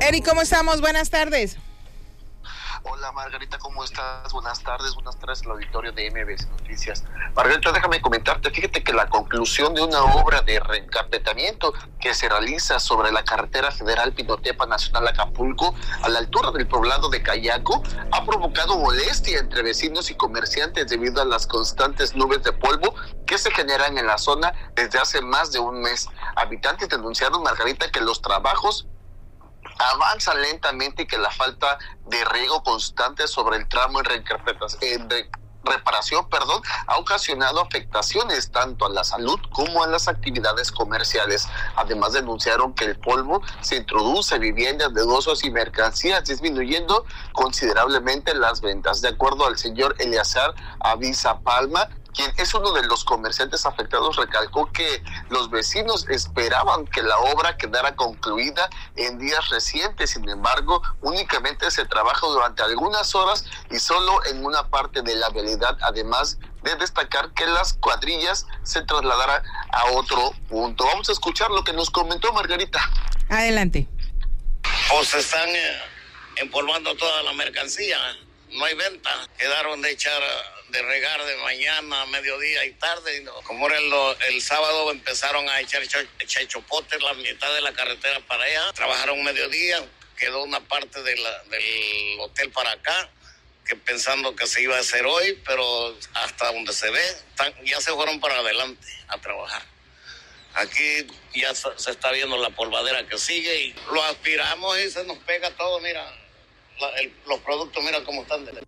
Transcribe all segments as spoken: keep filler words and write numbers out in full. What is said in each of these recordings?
Eric, ¿cómo estamos? Buenas tardes. Hola Margarita, ¿cómo estás? Buenas tardes, buenas tardes al auditorio de M B S Noticias. Margarita, déjame comentarte, fíjate que la conclusión de una obra de reencarpetamiento que se realiza sobre la carretera federal Pinotepa Nacional Acapulco, a la altura del poblado de Cayaco, ha provocado molestia entre vecinos y comerciantes debido a las constantes nubes de polvo que se generan en la zona desde hace más de un mes. Habitantes denunciaron, Margarita, que los trabajos avanzan lentamente y que la falta de riego constante sobre el tramo en, en re, reparación perdón, ha ocasionado afectaciones tanto a la salud como a las actividades comerciales. Además, denunciaron que el polvo se introduce en viviendas de usos y mercancías, disminuyendo considerablemente las ventas. De acuerdo al señor Eleazar Avisa Palma, quien es uno de los comerciantes afectados, recalcó que los vecinos esperaban que la obra quedara concluida en días recientes. Sin embargo, únicamente se trabaja durante algunas horas y solo en una parte de la vialidad, además de destacar que las cuadrillas se trasladarán a otro punto. Vamos a escuchar lo que nos comentó Margarita. Adelante. O se están eh, empolvando toda la mercancía, no hay venta, quedaron de echar... de regar de mañana, mediodía y tarde. Como era el, el sábado, empezaron a echar chachopotes la mitad de la carretera para allá. Trabajaron mediodía, quedó una parte de la, del hotel para acá, que pensando que se iba a hacer hoy, pero hasta donde se ve, están, ya se fueron para adelante a trabajar. Aquí ya se está viendo la polvadera que sigue y lo aspiramos y se nos pega todo. Mira, la, el, los productos, mira cómo están de...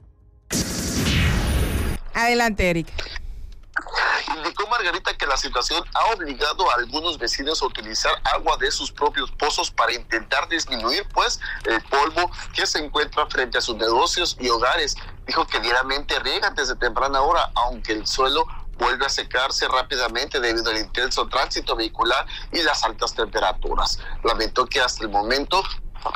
Adelante, Eric. Indicó Margarita que la situación ha obligado a algunos vecinos a utilizar agua de sus propios pozos para intentar disminuir pues el polvo que se encuentra frente a sus negocios y hogares. Dijo que diariamente riegan desde temprana hora, aunque el suelo vuelve a secarse rápidamente debido al intenso tránsito vehicular y las altas temperaturas. Lamentó que hasta el momento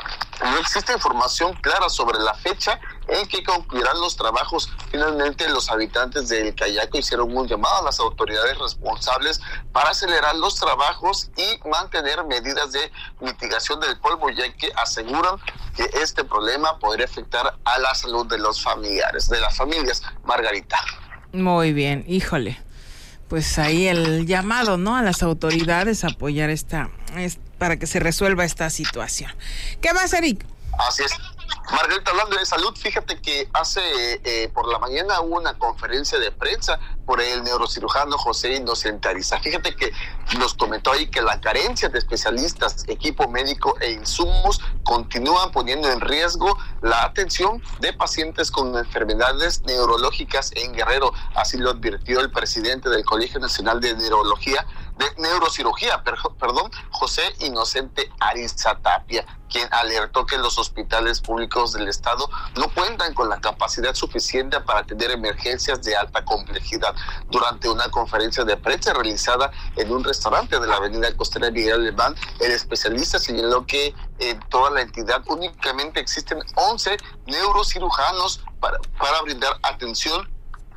no existe información clara sobre la fecha en que concluirán los trabajos. Finalmente, los habitantes del Cayaco hicieron un llamado a las autoridades responsables para acelerar los trabajos y mantener medidas de mitigación del polvo, ya que aseguran que este problema podría afectar a la salud de los familiares, de las familias. Margarita. Muy bien, híjole. Pues ahí el llamado, ¿no?, a las autoridades a apoyar esta, esta para que se resuelva esta situación. ¿Qué más, Eric? Así es. Margarita, hablando de salud, fíjate que hace eh, por la mañana hubo una conferencia de prensa por el neurocirujano José Inocente Ariza. Fíjate que nos comentó ahí que la carencia de especialistas, equipo médico e insumos continúan poniendo en riesgo la atención de pacientes con enfermedades neurológicas en Guerrero. Así lo advirtió el presidente del Colegio Nacional de Neurología, de Neurocirugía, perdón, José Inocente Ariza Tapia, quien alertó que los hospitales públicos del estado no cuentan con la capacidad suficiente para atender emergencias de alta complejidad. Durante una conferencia de prensa realizada en un restaurante de la avenida Costera Miguel Alemán, el especialista señaló que en toda la entidad únicamente existen once neurocirujanos para, para brindar atención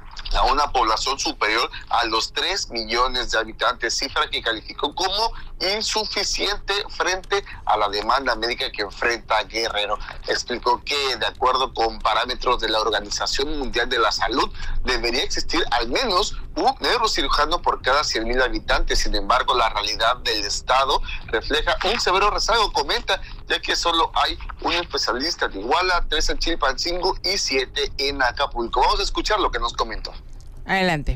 a una población superior a los tres millones de habitantes, cifra que calificó como insuficiente frente a la demanda médica que enfrenta Guerrero. Explicó que, de acuerdo con parámetros de la Organización Mundial de la Salud, debería existir al menos un neurocirujano por cada cien mil habitantes. Sin embargo, la realidad del estado refleja un severo rezago, comenta, ya que solo hay un especialista en Iguala, tres en Chilpancingo y siete en Acapulco. Vamos a escuchar lo que nos comentó. Adelante.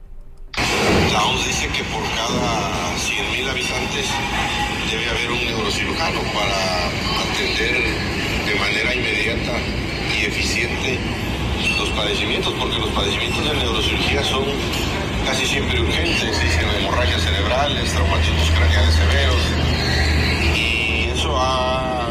La O M S dice que por cada cien mil habitantes debe haber un neurocirujano para atender de manera inmediata y eficiente los padecimientos, porque los padecimientos de neurocirugía son casi siempre urgentes, dicen hemorragias cerebrales, traumatismos craneales severos, y eso ha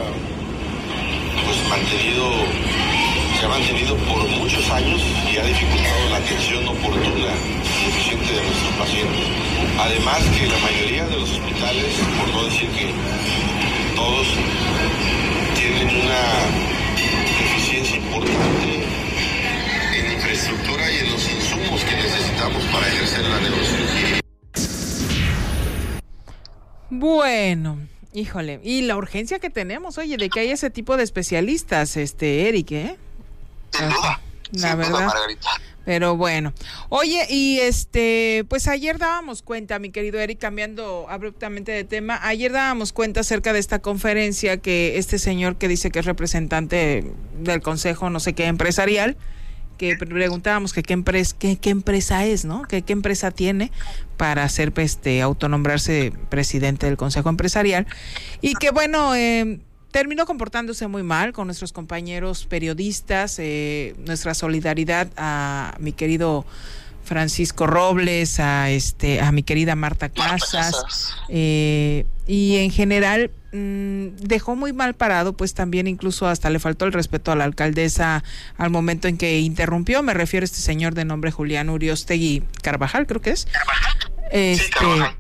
pues mantenido, se ha mantenido por muchos años y ha dificultado la atención oportuna y eficiente de nuestros pacientes. Además que la mayoría de los hospitales, por no decir que todos, tienen una deficiencia importante en infraestructura y en los insumos que necesitamos para ejercer la neurocirugía. Bueno, Híjole, y la urgencia que tenemos, oye, de que hay ese tipo de especialistas, este, Eric, ¿eh? Sin duda, la sin verdad. duda, Margarita. Pero bueno, oye, y este, pues ayer dábamos cuenta, mi querido Eric, cambiando abruptamente de tema, ayer dábamos cuenta acerca de esta conferencia que este señor que dice que es representante del Consejo no sé qué empresarial, que preguntábamos que qué empresa, qué, qué empresa es, ¿no? Que qué empresa tiene para hacer este autonombrarse presidente del Consejo Empresarial, y que bueno, eh, terminó comportándose muy mal con nuestros compañeros periodistas. Eh, nuestra solidaridad a mi querido Francisco Robles, a este, a mi querida Marta Casas, Marta Casas. Eh, y en general mmm, dejó muy mal parado, pues también incluso hasta le faltó el respeto a la alcaldesa al momento en que interrumpió. Me refiero a este señor de nombre Julián Uriostegui Carvajal, creo que es. Este, Sí, Carvajal.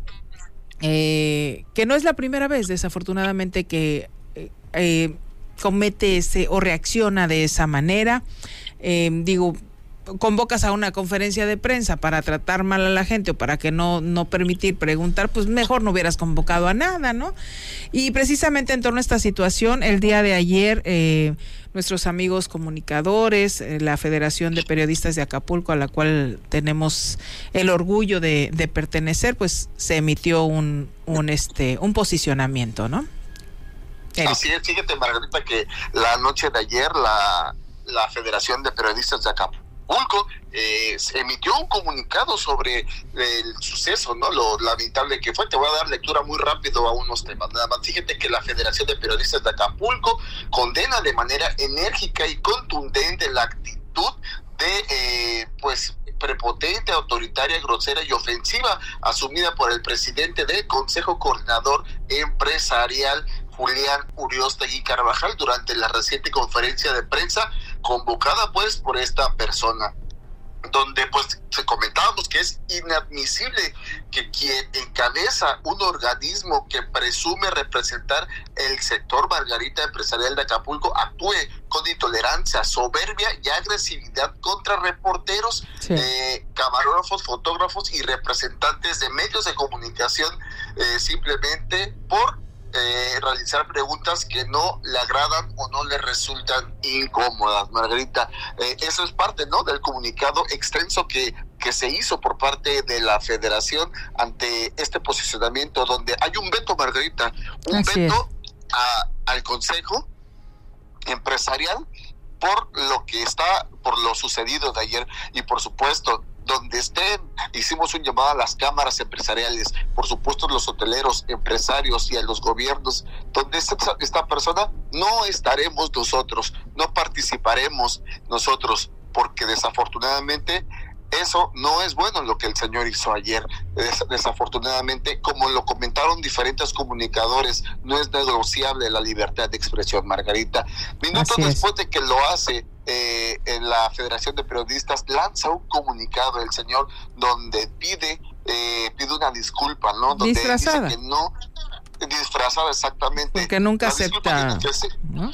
Eh, que no es la primera vez, desafortunadamente, que Eh, comete ese o reacciona de esa manera. Eh, digo, convocas a una conferencia de prensa para tratar mal a la gente o para que no, no permitir preguntar, pues mejor no hubieras convocado a nada, ¿no? Y precisamente en torno a esta situación, el día de ayer, eh, nuestros amigos comunicadores, eh, la Federación de Periodistas de Acapulco, a la cual tenemos el orgullo de, de pertenecer, pues se emitió un, un, este, un posicionamiento, ¿no? Eric. Así es, fíjate, Margarita, que la noche de ayer la, la Federación de Periodistas de Acapulco eh, emitió un comunicado sobre el suceso, ¿no? Lo lamentable que fue. Te voy a dar lectura muy rápido a unos temas. Nada más, fíjate que la Federación de Periodistas de Acapulco condena de manera enérgica y contundente la actitud de, eh, pues, prepotente, autoritaria, grosera y ofensiva asumida por el presidente del Consejo Coordinador Empresarial, Julián Uriostegui Carvajal, durante la reciente conferencia de prensa convocada pues por esta persona, donde pues se comentábamos que es inadmisible que quien encabeza un organismo que presume representar el sector, Margarita, empresarial de Acapulco, actúe con intolerancia, soberbia y agresividad contra reporteros, sí. eh, camarógrafos, fotógrafos y representantes de medios de comunicación, eh, simplemente por Eh, realizar preguntas que no le agradan o no le resultan incómodas, Margarita. Eh, eso es parte, ¿no?, del comunicado extenso que, que se hizo por parte de la Federación ante este posicionamiento, donde hay un veto, Margarita, un Así veto a, al Consejo Empresarial por lo que está, por lo sucedido de ayer, y por supuesto, donde estén, hicimos un llamado a las cámaras empresariales, por supuesto los hoteleros, empresarios y a los gobiernos, donde esta, esta persona no estaremos nosotros, no participaremos nosotros, porque desafortunadamente eso no es bueno lo que el señor hizo ayer. Des, desafortunadamente, como lo comentaron diferentes comunicadores, no es negociable la libertad de expresión, Margarita. Minutos después de que lo hace eh, en la Federación de Periodistas, lanza un comunicado el señor donde pide eh, pide una disculpa, ¿no? Donde disfrazada. Dice que no, disfrazada exactamente. Porque nunca la acepta, ¿no?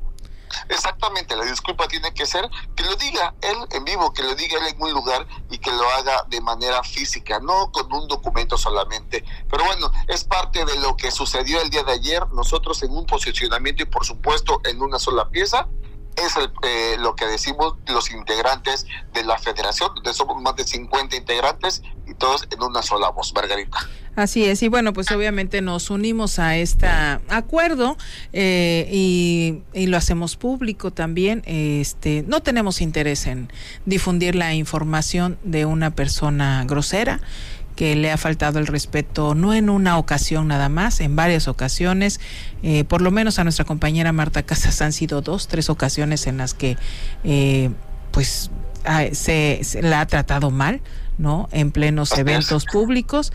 Exactamente, la disculpa tiene que ser que lo diga él en vivo, que lo diga él en un lugar y que lo haga de manera física, no con un documento solamente. Pero bueno, es parte de lo que sucedió el día de ayer. Nosotros en un posicionamiento y por supuesto en una sola pieza, es el, eh, lo que decimos los integrantes de la federación, donde somos más de cincuenta integrantes y todos en una sola voz, Margarita. Así es, y bueno, pues obviamente nos unimos a este acuerdo eh, y, y lo hacemos público también. Este, no tenemos interés en difundir la información de una persona grosera, que le ha faltado el respeto no en una ocasión nada más, en varias ocasiones, eh, por lo menos a nuestra compañera Marta Casas han sido dos, tres ocasiones en las que eh, pues se, se la ha tratado mal, ¿no?, en plenos eventos públicos,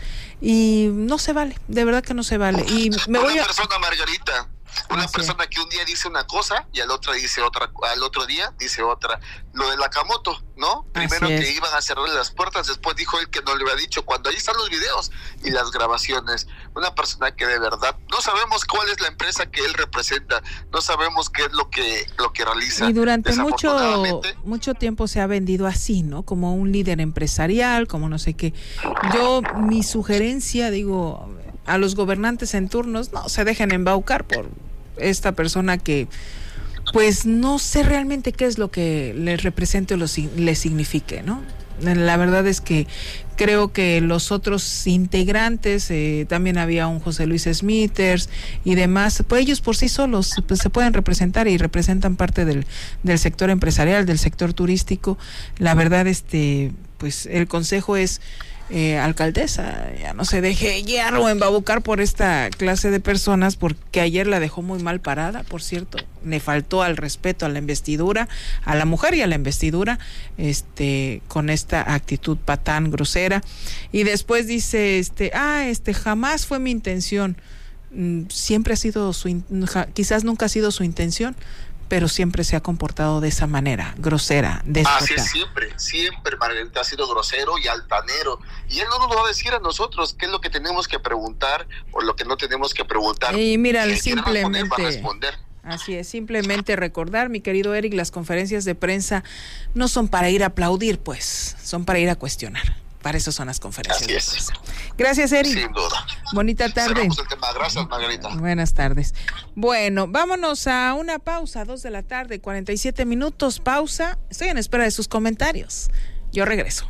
y no se vale, de verdad que no se vale. Y me voy una a... persona, Margarita, una Así persona es. que un día dice una cosa y al otro dice otra, al otro día dice otra. Lo de Nakamoto, ¿no? Primero que iban a cerrar las puertas, después dijo él que no le había dicho, cuando ahí están los videos y las grabaciones. Una persona que de verdad no sabemos cuál es la empresa que él representa, no sabemos qué es lo que lo que realiza. Y durante mucho mucho tiempo se ha vendido así, ¿no? Como un líder empresarial, como no sé qué. Yo, mi sugerencia, digo, a los gobernantes en turnos no se dejen embaucar por esta persona que pues no sé realmente qué es lo que les represente o lo, les signifique, ¿no? La verdad es que creo que los otros integrantes, eh, también había un José Luis Smithers y demás, pues ellos por sí solos pues, se pueden representar y representan parte del, del sector empresarial, del sector turístico. La verdad, este, pues el consejo es, eh, alcaldesa, ya no se deje guiar o embabucar por esta clase de personas, porque ayer la dejó muy mal parada, por cierto, le faltó al respeto a la investidura, a la mujer y a la investidura, este, con esta actitud patán, grosera, y después dice, este, ah, este, jamás fue mi intención, siempre ha sido su, quizás nunca ha sido su intención, pero siempre se ha comportado de esa manera, grosera, déspota. Así es, siempre, siempre, Margarita, ha sido grosero y altanero. Y él no nos va a decir a nosotros qué es lo que tenemos que preguntar o lo que no tenemos que preguntar. Y mira, si simplemente... responder, va a responder. Así es, simplemente recordar, mi querido Eric, las conferencias de prensa no son para ir a aplaudir, pues, son para ir a cuestionar. Para eso son las conferencias Así de es. prensa. Gracias, Eric. Sin duda. Bonita tarde. Cerramos el tema. Gracias, Margarita. Buenas tardes. Bueno, vámonos a una pausa, dos de la tarde, cuarenta y siete minutos, pausa. Estoy en espera de sus comentarios. Yo regreso.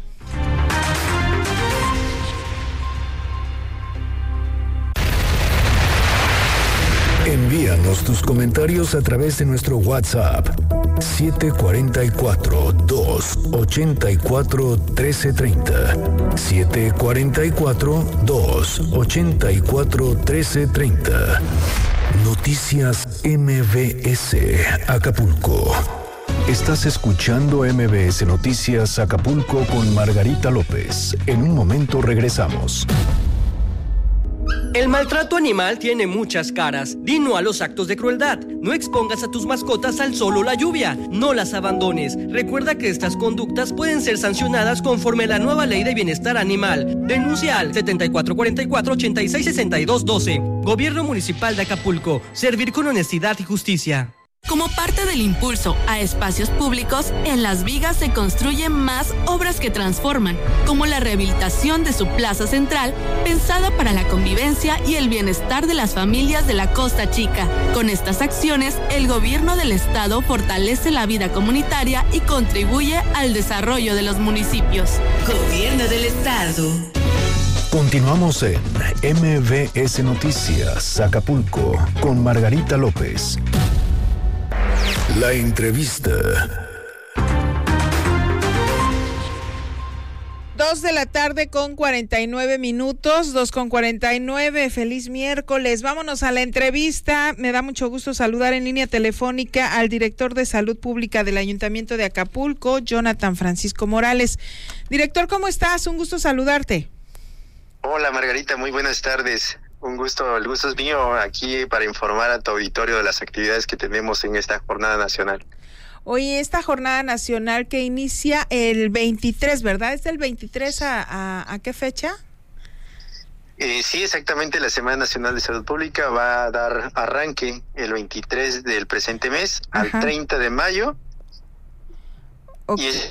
Envíanos tus comentarios a través de nuestro WhatsApp siete cuatro cuatro, dos ocho cuatro, uno tres tres cero. siete cuatro cuatro, dos ocho cuatro, uno tres tres cero. Noticias M B S Acapulco. Estás escuchando M B S Noticias Acapulco con Margarita López. En un momento regresamos. El maltrato animal tiene muchas caras. Di no a los actos de crueldad. No expongas a tus mascotas al sol o la lluvia. No las abandones. Recuerda que estas conductas pueden ser sancionadas conforme a la nueva Ley de Bienestar Animal. Denuncia al setenta y cuatro cuarenta y cuatro, ochenta y seis sesenta y dos doce. Gobierno Municipal de Acapulco. Servir con honestidad y justicia. Como parte del impulso a espacios públicos, en Las Vigas se construyen más obras que transforman, como la rehabilitación de su plaza central, pensada para la convivencia y el bienestar de las familias de la Costa Chica. Con estas acciones, el gobierno del estado fortalece la vida comunitaria y contribuye al desarrollo de los municipios. Gobierno del estado. Continuamos en M B S Noticias Acapulco con Margarita López. La entrevista. Dos de la tarde con cuarenta y nueve minutos, dos con cuarenta y nueve, feliz miércoles. Vámonos a la entrevista. Me da mucho gusto saludar en línea telefónica al director de Salud Pública del Ayuntamiento de Acapulco, Jonathan Francisco Morales. Director, ¿cómo estás? Un gusto saludarte. Hola Margarita, muy buenas tardes. Un gusto, el gusto es mío aquí para informar a tu auditorio de las actividades que tenemos en esta jornada nacional. Oye, esta jornada nacional que inicia el veintitrés, ¿verdad? ¿Es del veintitrés a, a, a qué fecha? Eh, sí, exactamente, la Semana Nacional de Salud Pública va a dar arranque el veintitrés del presente mes. Ajá. Al treinta de mayo. Okay. Y es,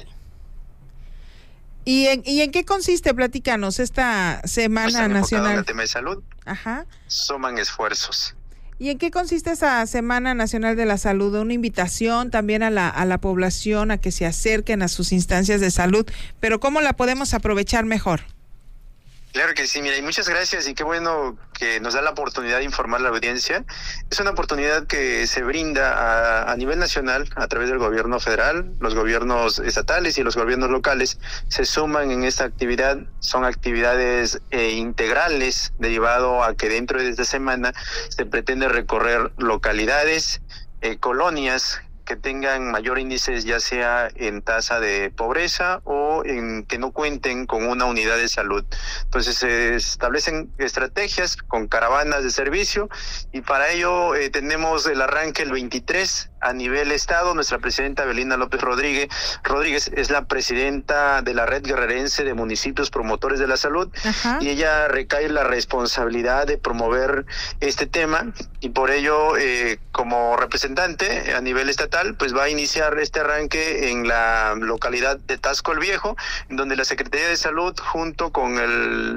¿Y en, ¿Y en qué consiste? Platícanos esta Semana Nacional. En el tema de salud. Ajá. Suman esfuerzos. ¿Y en qué consiste esa Semana Nacional de la Salud? Una invitación también a la, a la población a que se acerquen a sus instancias de salud, pero ¿cómo la podemos aprovechar mejor? Claro que sí, mira, y muchas gracias, y qué bueno que nos da la oportunidad de informar a la audiencia. Es una oportunidad que se brinda a, a nivel nacional a través del gobierno federal, los gobiernos estatales y los gobiernos locales se suman en esta actividad. Son actividades eh, integrales, derivado a que dentro de esta semana se pretende recorrer localidades, eh, colonias que tengan mayor índice, ya sea en tasa de pobreza o en que no cuenten con una unidad de salud. Entonces se establecen estrategias con caravanas de servicio, y para ello eh, tenemos el arranque el veintitrés a nivel estado. Nuestra presidenta Belina López Rodríguez Rodríguez es la presidenta de la Red Guerrerense de Municipios Promotores de la Salud. Ajá. Y ella recae la responsabilidad de promover este tema, y por ello eh, como representante a nivel estatal pues va a iniciar este arranque en la localidad de Taxco el Viejo, en donde la Secretaría de Salud junto con el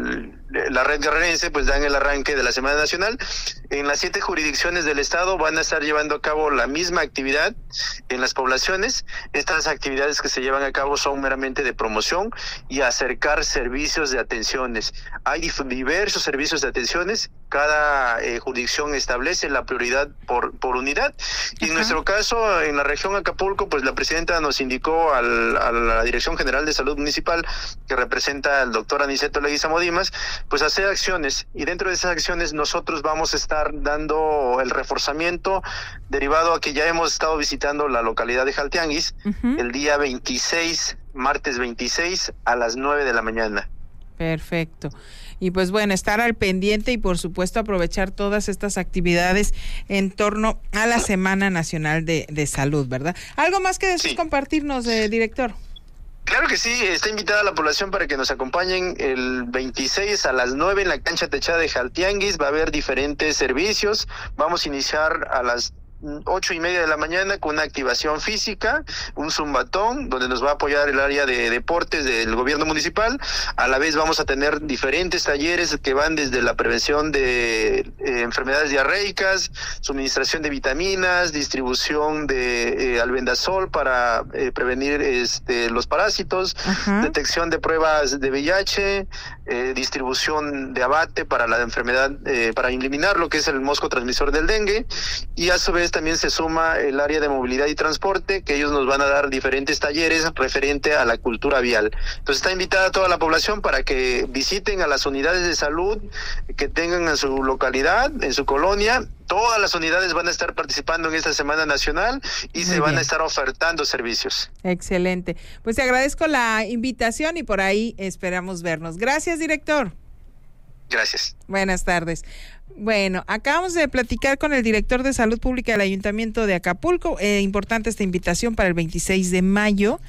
la red guerrerense, pues dan el arranque de la Semana Nacional. En las siete jurisdicciones del estado van a estar llevando a cabo la misma actividad en las poblaciones. Estas actividades que se llevan a cabo son meramente de promoción y acercar servicios de atenciones. Hay diversos servicios de atenciones, cada eh, jurisdicción establece la prioridad por, por unidad. Y uh-huh. en nuestro caso, en la región Acapulco, pues la presidenta nos indicó al, a la Dirección General de Salud Municipal, que representa al doctor Aniceto Leguizamo Dimas, pues hacer acciones, y dentro de esas acciones nosotros vamos a estar dando el reforzamiento derivado a que ya hemos estado visitando la localidad de Jaltianguis uh-huh. el día veintiséis, martes veintiséis a las nueve de la mañana. Perfecto. Y pues bueno, estar al pendiente y por supuesto aprovechar todas estas actividades en torno a la Semana Nacional de, de Salud, ¿verdad? ¿Algo más que después sí. compartirnos, eh, director? Claro que sí, está invitada la población para que nos acompañen el veintiséis a las nueve en la cancha techada de Jaltianguis. Va a haber diferentes servicios. Vamos a iniciar a las ocho y media de la mañana con una activación física, un zumbatón donde nos va a apoyar el área de deportes del gobierno municipal. A la vez vamos a tener diferentes talleres que van desde la prevención de eh, enfermedades diarreicas, suministración de vitaminas, distribución de eh, albendazol para eh, prevenir este los parásitos, uh-huh. detección de pruebas de V I H, eh, distribución de abate para la enfermedad, eh, para eliminar lo que es el mosco transmisor del dengue, y a su vez también se suma el área de movilidad y transporte, que ellos nos van a dar diferentes talleres referente a la cultura vial. Entonces está invitada toda la población para que visiten a las unidades de salud que tengan en su localidad, en su colonia. Todas las unidades van a estar participando en esta Semana Nacional y Muy se van bien. a estar ofertando servicios. Excelente. Pues te agradezco la invitación y por ahí esperamos vernos. Gracias, director. Gracias. Buenas tardes. Bueno, acabamos de platicar con el director de Salud Pública del Ayuntamiento de Acapulco. Eh, importante esta invitación para el veintiséis de mayo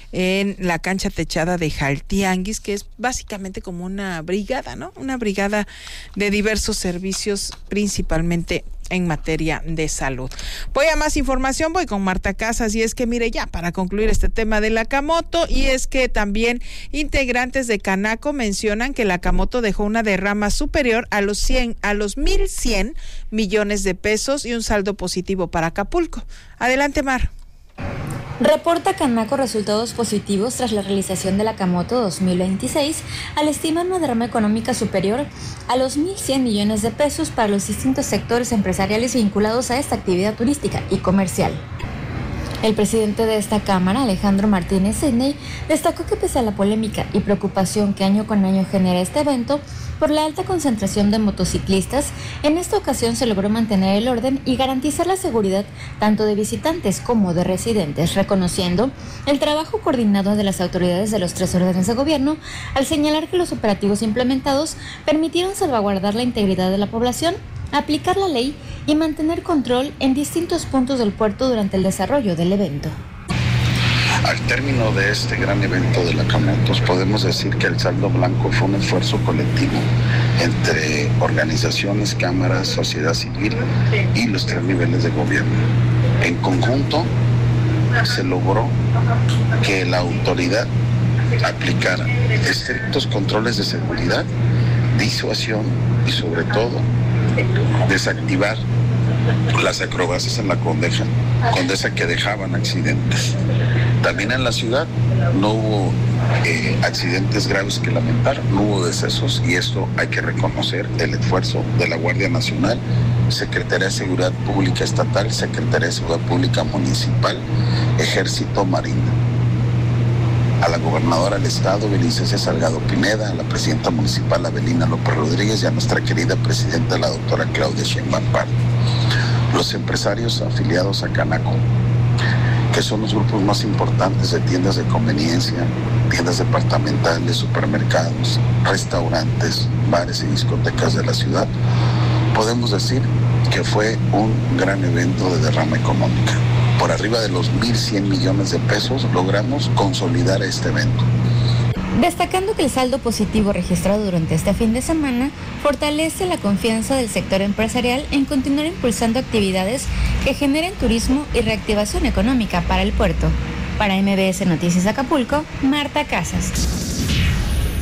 en la cancha techada de Jaltianguis, que es básicamente como una brigada, ¿no? Una brigada de diversos servicios, principalmente en materia de salud. Voy a más información, voy con Marta Casas, y es que mire, ya para concluir este tema de la Camoto, y es que también integrantes de Canaco mencionan que la Camoto dejó una derrama superior a los cien, a los mil cien millones de pesos y un saldo positivo para Acapulco. Adelante, Mar. Reporta Canaco resultados positivos tras la realización de la Camoto dos mil veintiséis, al estimar una derrama económica superior a los mil cien millones de pesos para los distintos sectores empresariales vinculados a esta actividad turística y comercial. El presidente de esta Cámara, Alejandro Martínez Sidney, destacó que pese a la polémica y preocupación que año con año genera este evento, por la alta concentración de motociclistas, en esta ocasión se logró mantener el orden y garantizar la seguridad tanto de visitantes como de residentes, reconociendo el trabajo coordinado de las autoridades de los tres órdenes de gobierno, al señalar que los operativos implementados permitieron salvaguardar la integridad de la población, aplicar la ley y mantener control en distintos puntos del puerto durante el desarrollo del evento. Al término de este gran evento de la Camotos, podemos decir que el saldo blanco fue un esfuerzo colectivo entre organizaciones, cámaras, sociedad civil y los tres niveles de gobierno. En conjunto, se logró que la autoridad aplicara estrictos controles de seguridad, disuasión y sobre todo desactivar las acrobacias en la Condesa, Condesa que dejaban accidentes. También en la ciudad no hubo eh, accidentes graves que lamentar, no hubo decesos, y esto hay que reconocer el esfuerzo de la Guardia Nacional, Secretaría de Seguridad Pública Estatal, Secretaría de Seguridad Pública Municipal, Ejército, Marina. A la gobernadora del estado, Belice Salgado Pineda, a la presidenta municipal, Avelina López Rodríguez, y a nuestra querida presidenta, la doctora Claudia Sheinbaum Pardo. Los empresarios afiliados a Canaco, que son los grupos más importantes de tiendas de conveniencia, tiendas departamentales, supermercados, restaurantes, bares y discotecas de la ciudad, podemos decir que fue un gran evento de derrama económica. Por arriba de los mil cien millones de pesos logramos consolidar este evento. Destacando que el saldo positivo registrado durante este fin de semana fortalece la confianza del sector empresarial en continuar impulsando actividades que generen turismo y reactivación económica para el puerto. Para M B S Noticias Acapulco, Marta Casas.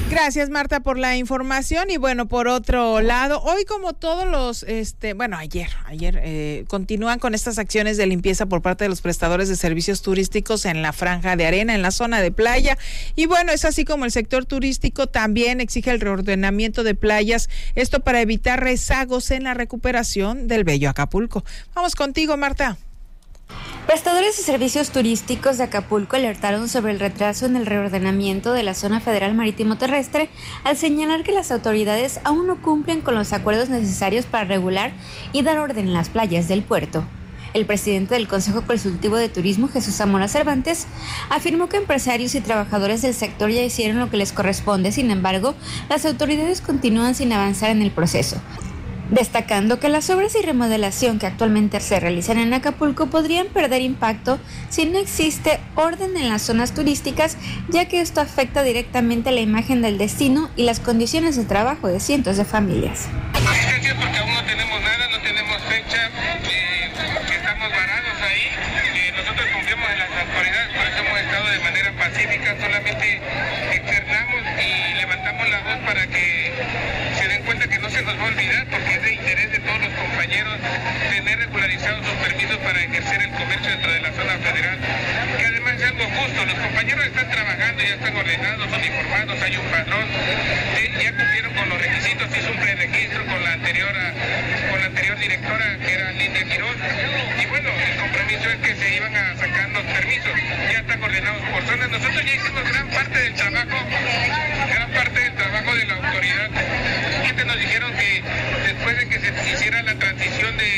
Gracias, Marta, por la información. Y bueno, por otro lado, hoy como todos los, este, bueno, ayer, ayer eh, continúan con estas acciones de limpieza por parte de los prestadores de servicios turísticos en la franja de arena, en la zona de playa. Y bueno, es así como el sector turístico también exige el reordenamiento de playas, esto para evitar rezagos en la recuperación del bello Acapulco. Vamos contigo, Marta. Prestadores de servicios turísticos de Acapulco alertaron sobre el retraso en el reordenamiento de la zona federal marítimo terrestre al señalar que las autoridades aún no cumplen con los acuerdos necesarios para regular y dar orden en las playas del puerto. El presidente del Consejo Consultivo de Turismo, Jesús Zamora Cervantes, afirmó que empresarios y trabajadores del sector ya hicieron lo que les corresponde, sin embargo, las autoridades continúan sin avanzar en el proceso, destacando que las obras y remodelación que actualmente se realizan en Acapulco podrían perder impacto si no existe orden en las zonas turísticas, ya que esto afecta directamente la imagen del destino y las condiciones de trabajo de cientos de familias. Gracias, porque aún no tenemos nada, no tenemos fecha, eh, estamos varados ahí, eh, nosotros confiamos en las autoridades, por eso hemos estado de manera pacífica, solamente externamos y levantamos la voz para que se den cuenta que no se nos va a olvidar, porque es de interés de todos los compañeros tener regularizados sus permisos para ejercer el comercio dentro de la zona federal, que además es algo justo, los compañeros están trabajando, ya están ordenados, son informados, hay un padrón, eh, ya cumplieron con los requisitos, hizo un preregistro con la anterior con la anterior directora, que era Lidia Quiroz, y bueno, el compromiso es que se iban a sacar los permisos, ya están ordenados por zonas. Nosotros ya hicimos gran parte del trabajo, gran parte del trabajo de la autoridad. Gente nos dijeron que después de que se hiciera la transición de,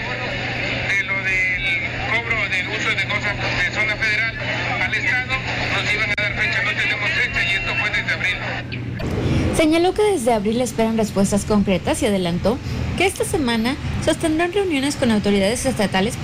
de lo del cobro del uso de cosas de zona federal al Estado, nos iban a dar fecha, no tenemos fecha y esto fue desde abril. Señaló que desde abril esperan respuestas concretas y adelantó que esta semana sostendrán reuniones con autoridades estatales